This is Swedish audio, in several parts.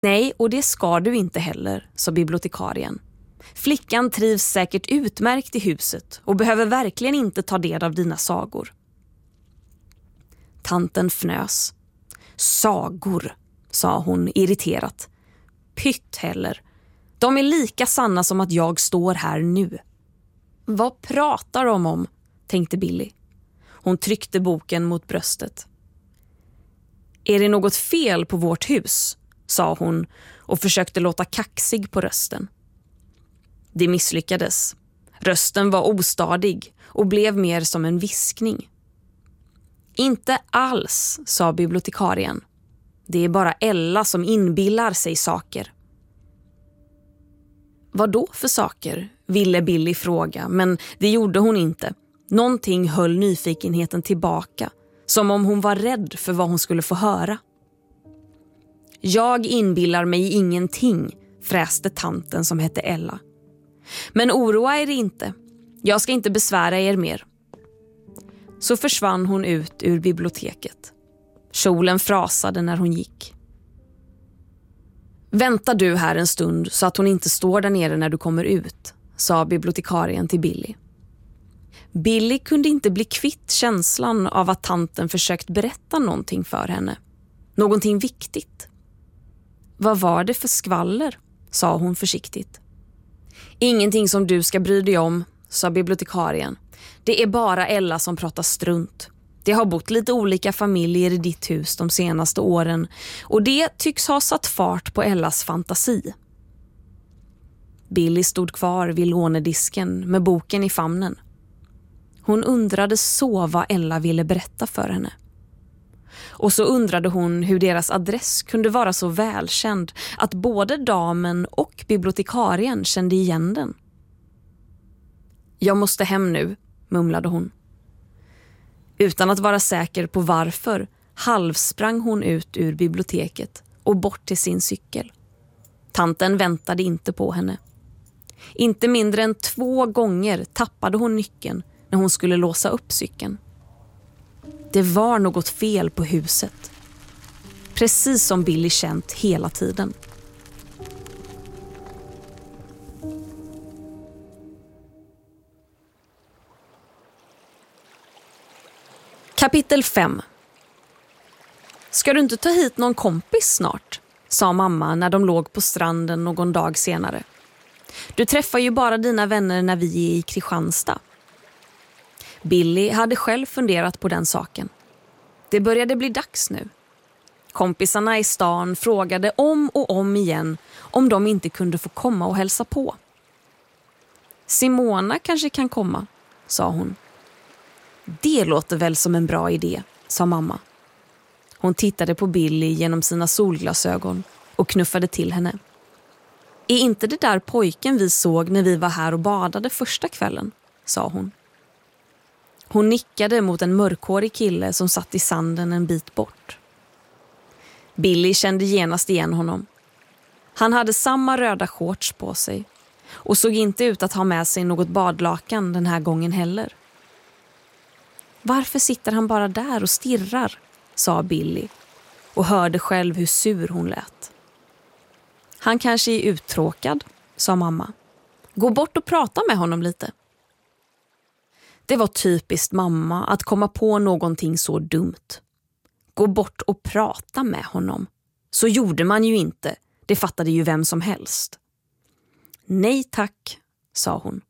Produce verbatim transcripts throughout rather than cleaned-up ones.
Nej, och det ska du inte heller, sa bibliotekarien. Flickan trivs säkert utmärkt i huset och behöver verkligen inte ta del av dina sagor. Tanten fnös. Sagor, sa hon irriterat. Pytt heller. De är lika sanna som att jag står här nu. Vad pratar de om, tänkte Billy. Hon tryckte boken mot bröstet. Är det något fel på vårt hus, sa hon och försökte låta kaxig på rösten. Det misslyckades. Rösten var ostadig och blev mer som en viskning. Inte alls, sa bibliotekarien. Det är bara Ella som inbillar sig saker. Vad då för saker? Ville Billy fråga, men det gjorde hon inte. Någonting höll nyfikenheten tillbaka, som om hon var rädd för vad hon skulle få höra. Jag inbillar mig ingenting, fräste tanten som hette Ella. Men oroa er inte. Jag ska inte besvära er mer. Så försvann hon ut ur biblioteket. Kjolen frasade när hon gick. Vänta du här en stund så att hon inte står där nere när du kommer ut, sa bibliotekarien till Billy. Billy kunde inte bli kvitt känslan av att tanten försökt berätta någonting för henne. Någonting viktigt. Vad var det för skvaller, sa hon försiktigt. Ingenting som du ska bry dig om, sa bibliotekarien. Det är bara Ella som pratar strunt. Det har bott lite olika familjer i ditt hus de senaste åren och det tycks ha satt fart på Ellas fantasi. Billy stod kvar vid lånedisken med boken i famnen. Hon undrade så vad Ella ville berätta för henne. Och så undrade hon hur deras adress kunde vara så välkänd att både damen och bibliotekarien kände igen den. Jag måste hem nu, mumlade hon. Utan att vara säker på varför halvsprang hon ut ur biblioteket och bort till sin cykel. Tanten väntade inte på henne. Inte mindre än två gånger tappade hon nyckeln när hon skulle låsa upp cykeln. Det var något fel på huset. Precis som Billy känt hela tiden. Kapitel fem. Ska du inte ta hit någon kompis snart? Sa mamma när de låg på stranden någon dag senare. Du träffar ju bara dina vänner när vi är i Kristianstad. Billy hade själv funderat på den saken. Det började bli dags nu. Kompisarna i stan frågade om och om igen om de inte kunde få komma och hälsa på. Simona kanske kan komma, sa hon. Det låter väl som en bra idé, sa mamma. Hon tittade på Billy genom sina solglasögon och knuffade till henne. Är inte det där pojken vi såg när vi var här och badade första kvällen, sa hon. Hon nickade mot en mörkhårig kille som satt i sanden en bit bort. Billy kände genast igen honom. Han hade samma röda shorts på sig och såg inte ut att ha med sig något badlakan den här gången heller. Varför sitter han bara där och stirrar, sa Billy och hörde själv hur sur hon lät. Han kanske är uttråkad, sa mamma. Gå bort och prata med honom lite. Det var typiskt mamma att komma på någonting så dumt. Gå bort och prata med honom. Så gjorde man ju inte, det fattade ju vem som helst. Nej tack, sa hon.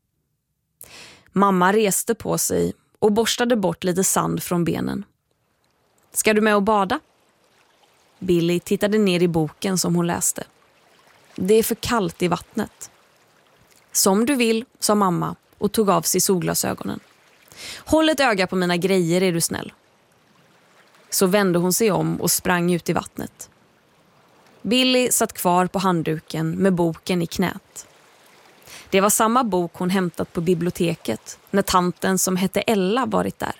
Mamma reste på sig och borstade bort lite sand från benen. Ska du med och bada? Billy tittade ner i boken som hon läste. Det är för kallt i vattnet. Som du vill, sa mamma och tog av sig solglasögonen. Håll ett öga på mina grejer, är du snäll. Så vände hon sig om och sprang ut i vattnet. Billy satt kvar på handduken med boken i knät. Det var samma bok hon hämtat på biblioteket när tanten som hette Ella varit där.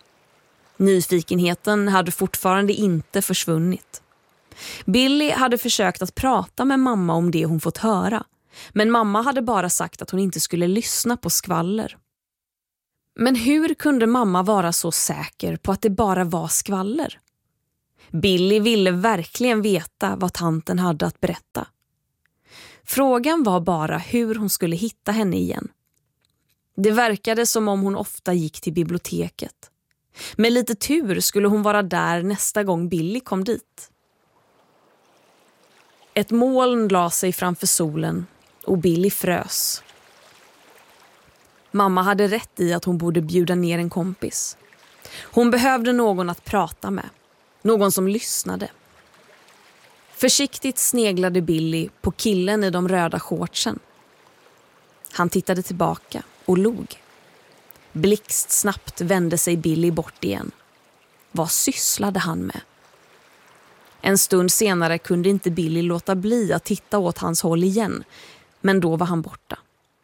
Nyfikenheten hade fortfarande inte försvunnit. Billy hade försökt att prata med mamma om det hon fått höra, men mamma hade bara sagt att hon inte skulle lyssna på skvaller. Men hur kunde mamma vara så säker på att det bara var skvaller? Billy ville verkligen veta vad tanten hade att berätta. Frågan var bara hur hon skulle hitta henne igen. Det verkade som om hon ofta gick till biblioteket. Med lite tur skulle hon vara där nästa gång Billy kom dit. Ett moln la sig framför solen och Billy frös. Mamma hade rätt i att hon borde bjuda ner en kompis. Hon behövde någon att prata med. Någon som lyssnade. Försiktigt sneglade Billy på killen i de röda shortsen. Han tittade tillbaka och log. Blixtsnabbt vände sig Billy bort igen. Vad sysslade han med? En stund senare kunde inte Billy låta bli att titta åt hans håll igen, men då var han borta.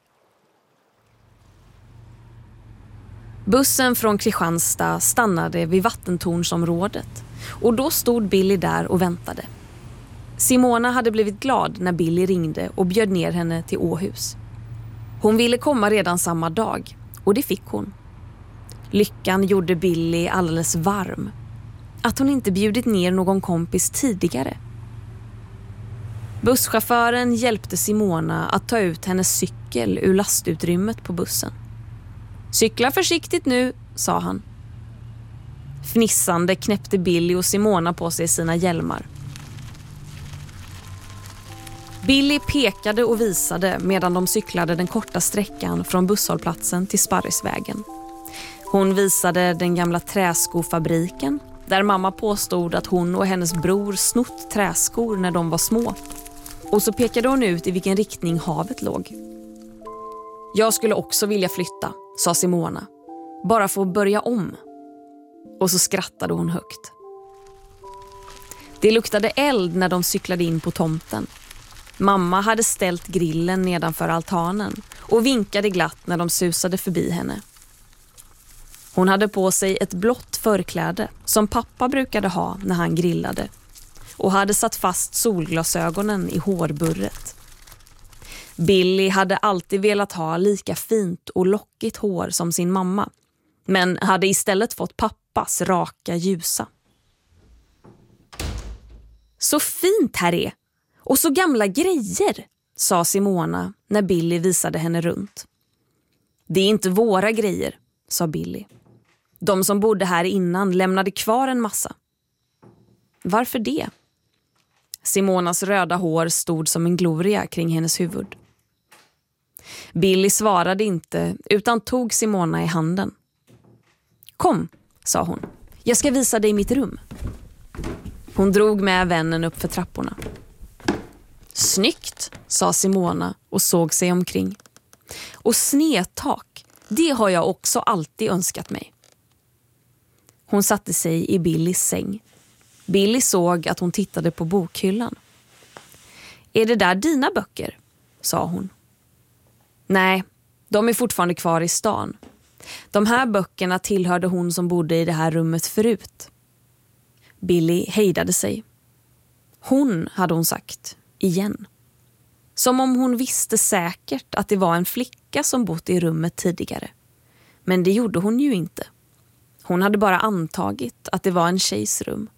Bussen från Kristianstad stannade vid vattentornsområdet och då stod Billy där och väntade. Simona hade blivit glad när Billy ringde och bjöd ner henne till Åhus. Hon ville komma redan samma dag och det fick hon. Lyckan gjorde Billy alldeles varm. Att hon inte bjudit ner någon kompis tidigare. Busschauffören hjälpte Simona att ta ut hennes cykel ur lastutrymmet på bussen. Cykla försiktigt nu, sa han. Fnissande knäppte Billy och Simona på sig sina hjälmar. Billy pekade och visade medan de cyklade den korta sträckan från busshållplatsen till Sparrisvägen. Hon visade den gamla träskofabriken där mamma påstod att hon och hennes bror snott träskor när de var små. Och så pekade hon ut i vilken riktning havet låg. Jag skulle också vilja flytta, sa Simona. Bara få börja om. Och så skrattade hon högt. Det luktade eld när de cyklade in på tomten. Mamma hade ställt grillen nedanför altanen och vinkade glatt när de susade förbi henne. Hon hade på sig ett blått förkläde som pappa brukade ha när han grillade och hade satt fast solglasögonen i hårburret. Billy hade alltid velat ha lika fint och lockigt hår som sin mamma, men hade istället fått pappas raka ljusa. Så fint här är! Och så gamla grejer, sa Simona när Billy visade henne runt. Det är inte våra grejer, sa Billy. De som bodde här innan lämnade kvar en massa. Varför det? Simonas röda hår stod som en gloria kring hennes huvud. Billy svarade inte utan tog Simona i handen. Kom, sa hon. Jag ska visa dig mitt rum. Hon drog med vännen upp för trapporna. Snyggt, sa Simona och såg sig omkring. Och snedtak, det har jag också alltid önskat mig. Hon satte sig i Billys säng. Billy såg att hon tittade på bokhyllan. Är det där dina böcker? Sa hon. Nej, de är fortfarande kvar i stan. De här böckerna tillhörde hon som bodde i det här rummet förut. Billy hejdade sig. Hon, hade hon sagt, igen. Som om hon visste säkert att det var en flicka som bott i rummet tidigare. Men det gjorde hon ju inte. Hon hade bara antagit att det var en tjejs rum.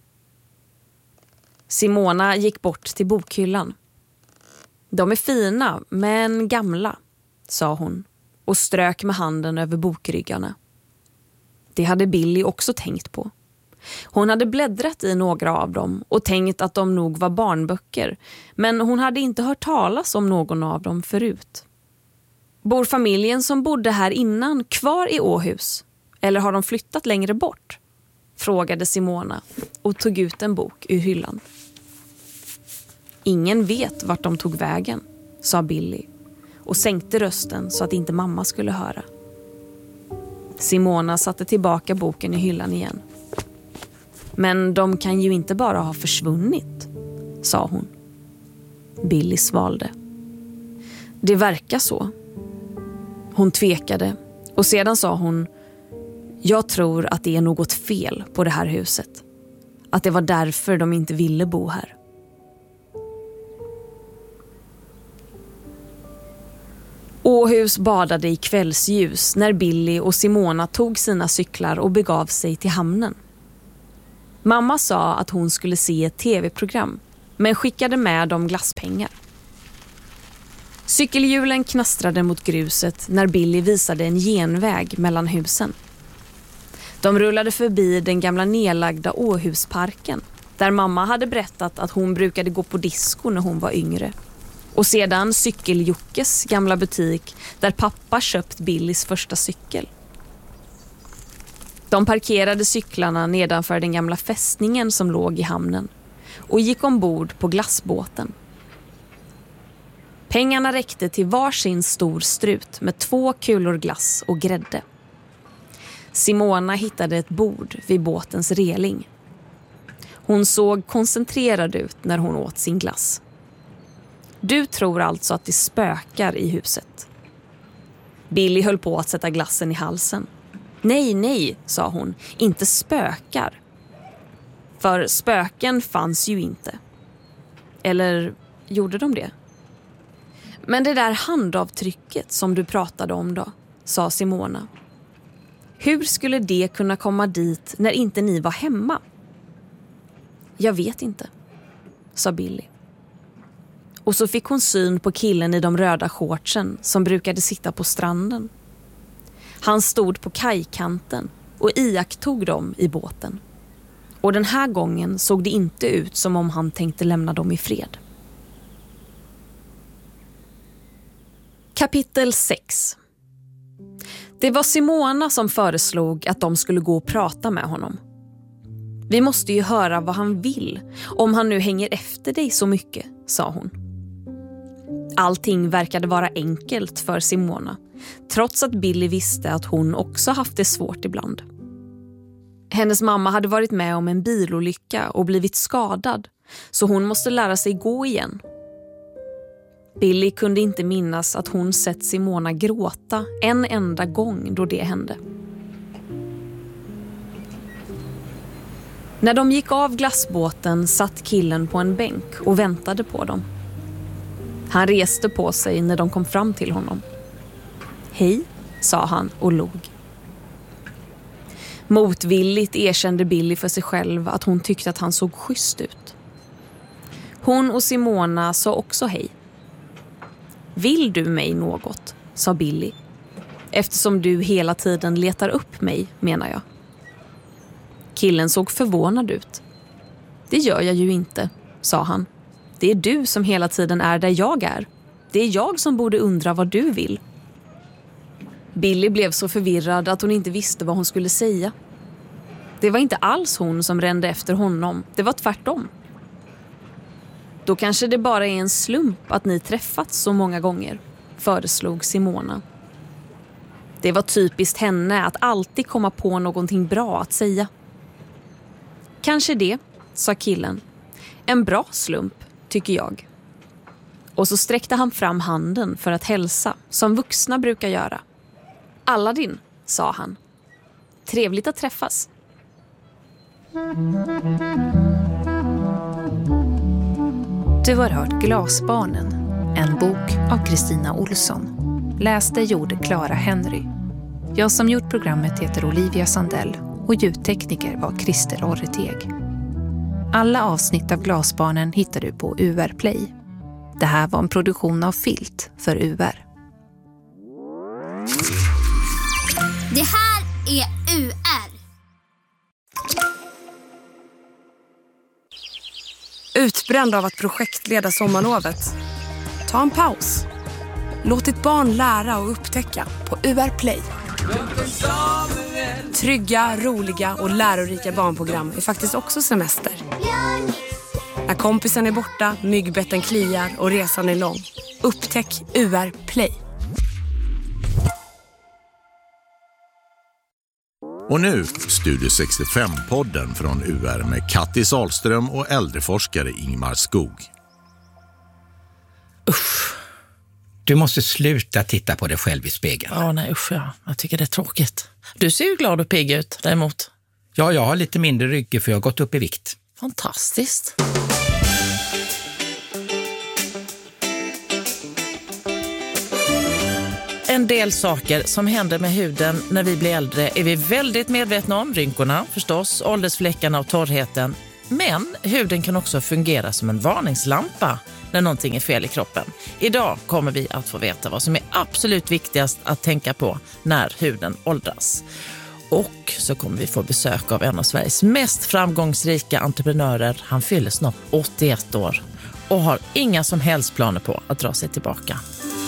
Simona gick bort till bokhyllan. De är fina, men gamla, sa hon och strök med handen över bokryggarna. Det hade Billy också tänkt på. Hon hade bläddrat i några av dem och tänkt att de nog var barnböcker, men hon hade inte hört talas om någon av dem förut. Bor familjen som bodde här innan kvar i Åhus? Eller har de flyttat längre bort? Frågade Simona och tog ut en bok ur hyllan. Ingen vet vart de tog vägen, sa Billy och sänkte rösten så att inte mamma skulle höra. Simona satte tillbaka boken i hyllan igen. Men de kan ju inte bara ha försvunnit, sa hon. Billy svalde. Det verkar så. Hon tvekade och sedan sa hon: jag tror att det är något fel på det här huset. Att det var därför de inte ville bo här. Åhus badade i kvällsljus när Billy och Simona tog sina cyklar och begav sig till hamnen. Mamma sa att hon skulle se ett tv-program, men skickade med dem glasspengar. Cykelhjulen knastrade mot gruset när Billy visade en genväg mellan husen. De rullade förbi den gamla nedlagda Åhusparken, där mamma hade berättat att hon brukade gå på disco när hon var yngre. Och sedan Cykeljockes gamla butik där pappa köpt Billys första cykel. De parkerade cyklarna nedanför den gamla fästningen som låg i hamnen och gick ombord på glassbåten. Pengarna räckte till varsin stor strut med två kulor glass och grädde. Simona hittade ett bord vid båtens reling. Hon såg koncentrerad ut när hon åt sin glass. Du tror alltså att det spökar i huset. Billy höll på att sätta glassen i halsen. Nej, nej, sa hon. Inte spökar. För spöken fanns ju inte. Eller gjorde de det? Men det där handavtrycket som du pratade om då, sa Simona. Hur skulle det kunna komma dit när inte ni var hemma? Jag vet inte, sa Billy. Och så fick hon syn på killen i de röda shortsen som brukade sitta på stranden. Han stod på kajkanten och iakttog dem i båten. Och den här gången såg det inte ut som om han tänkte lämna dem i fred. Kapitel sex. Det var Simona som föreslog att de skulle gå och prata med honom. Vi måste ju höra vad han vill, om han nu hänger efter dig så mycket, sa hon. Allting verkade vara enkelt för Simona, trots att Billy visste att hon också haft det svårt ibland. Hennes mamma hade varit med om en bilolycka och blivit skadad, så hon måste lära sig gå igen. Billy kunde inte minnas att hon sett Simona gråta en enda gång då det hände. När de gick av glassbåten satt killen på en bänk och väntade på dem. Han reste på sig när de kom fram till honom. Hej, sa han och log. Motvilligt erkände Billy för sig själv att hon tyckte att han såg schysst ut. Hon och Simona sa också hej. Vill du mig något, sa Billy. Eftersom du hela tiden letar upp mig, menar jag. Killen såg förvånad ut. Det gör jag ju inte, sa han. Det är du som hela tiden är där jag är. Det är jag som borde undra vad du vill. Billy blev så förvirrad att hon inte visste vad hon skulle säga. Det var inte alls hon som rände efter honom. Det var tvärtom. Då kanske det bara är en slump att ni träffats så många gånger, föreslog Simona. Det var typiskt henne att alltid komma på någonting bra att säga. Kanske det, sa killen. En bra slump, tycker jag. Och så sträckte han fram handen för att hälsa, som vuxna brukar göra. Aladdin, sa han. Trevligt att träffas. Du har hört Glasbarnen, en bok av Kristina Olsson. Läste gjorde Clara Henry. Jag som gjort programmet heter Olivia Sandell och ljudtekniker var Christer Orreteg. Alla avsnitt av Glasbarnen hittar du på U R Play. Det här var en produktion av Filt för U R. Det här är U R. Utbränd av att projektleda sommarlovet? Ta en paus. Låt ditt barn lära och upptäcka på U R Play. Trygga, roliga och lärorika barnprogram är faktiskt också semester. När kompisen är borta, myggbetten kliar och resan är lång. Upptäck U R Play. Och nu Studio sextiofem-podden från U R med Kattis Ahlström och äldreforskare Ingmar Skog. Usch. Du måste sluta titta på dig själv i spegeln. Ja, nej usch ja. Jag tycker det är tråkigt. Du ser ju glad och pigg ut däremot. Ja, jag har lite mindre rygg för jag har gått upp i vikt. Fantastiskt. En del saker som händer med huden när vi blir äldre är vi väldigt medvetna om. Rynkorna förstås, åldersfläckarna och torrheten. Men huden kan också fungera som en varningslampa när någonting är fel i kroppen. Idag kommer vi att få veta vad som är absolut viktigast att tänka på när huden åldras. Och så kommer vi få besök av en av Sveriges mest framgångsrika entreprenörer. Han fyller snart åttioett år och har inga som helst planer på att dra sig tillbaka.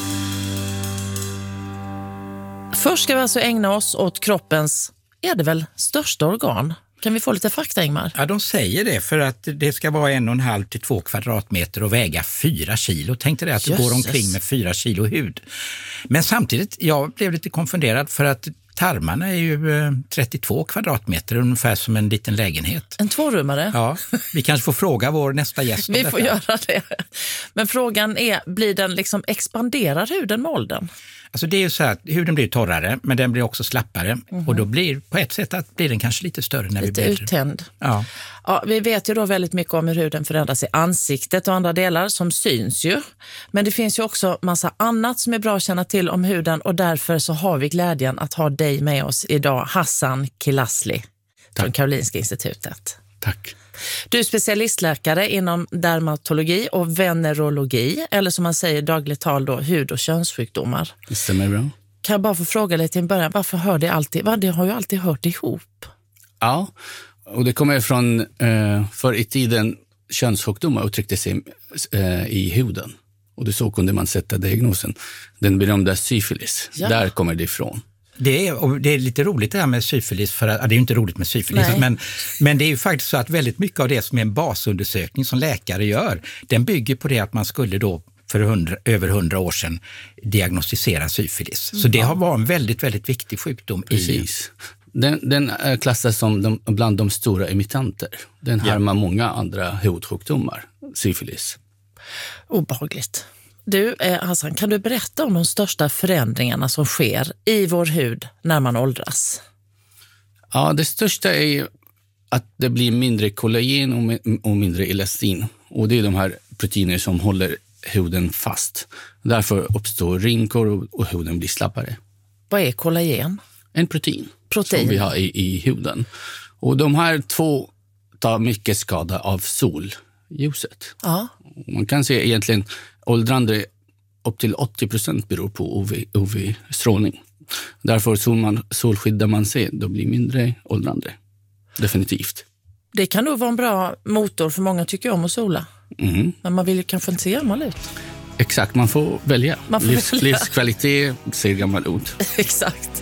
Först ska vi alltså ägna oss åt kroppens, är det väl, största organ. Kan vi få lite fakta, Ingmar? Ja, de säger det för att det ska vara en och en halv till två kvadratmeter och väga fyra kilo. Tänk dig det att du går omkring med fyra kilo hud. Men samtidigt, jag blev lite konfunderad för att tarmarna är ju trettiotvå kvadratmeter, ungefär som en liten lägenhet. En tvårummare? Ja, vi kanske får fråga vår nästa gäst om Vi detta. får göra det. Men frågan är, blir den liksom, expanderar huden med åldern? Alltså det är ju så att huden blir torrare, men den blir också slappare. Mm-hmm. Och då blir på ett sätt att blir den kanske lite större när lite vi blir uttänd. Ja. Ja, vi vet ju då väldigt mycket om hur huden förändras i ansiktet och andra delar som syns ju. Men det finns ju också massa annat som är bra att känna till om huden, och därför så har vi glädjen att ha dig med oss idag, Hassan Kilasli från Karolinska institutet. Tack. Du är specialistläkare inom dermatologi och venerologi, eller som man säger dagligt tal då, hud- och könssjukdomar. Det stämmer bra. Kan jag bara få fråga lite till en början, varför hör det alltid, vad, det har ju alltid hört ihop. Ja, och det kommer från eh, förr i tiden könssjukdomar uttryckte sig eh, i huden. Och det så kunde man sätta diagnosen. Den berömda syfilis, ja. Där kommer det ifrån. Det är, och det är lite roligt det här med syfilis, för att, ja, det är ju inte roligt med syfilis, men, men det är ju faktiskt så att väldigt mycket av det som är en basundersökning som läkare gör, den bygger på det att man skulle då för hundra, över hundra år sedan diagnostisera syfilis. Så det har varit en väldigt, väldigt viktig sjukdom. Precis. I... Den, den klassas som de, bland de stora imitanter. Den ja. Härmar många andra hudsjukdomar, syfilis. Obehagligt. Du, eh, Hassan, kan du berätta om de största förändringarna som sker i vår hud när man åldras? Ja, det största är att det blir mindre kollagen och, och mindre elastin. Och det är de här proteiner som håller huden fast. Därför uppstår rynkor och, och huden blir slappare. Vad är kollagen? En protein, protein. Som vi har i, i huden. Och de här två tar mycket skada av solljuset. Ja. Man kan se egentligen åldrande upp till åttio procent beror på U V-strålning. Därför sol man, solskyddar man sig, då blir mindre åldrande. Definitivt. Det kan nog vara en bra motor, för många tycker om att sola. Mm. Men man vill ju kanske inte se gammal ut. Exakt, man får välja. Man får Livs, välja. Livskvalitet ser gammal ut. Exakt.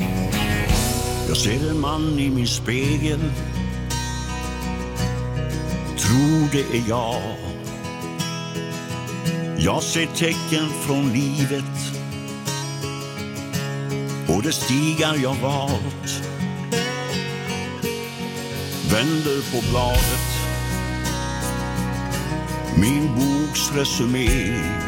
Jag ser en man i min spegel. Tror det är jag. Jag ser tecken från livet och det stigar jag valt. Vänder på bladet, min boks resumé.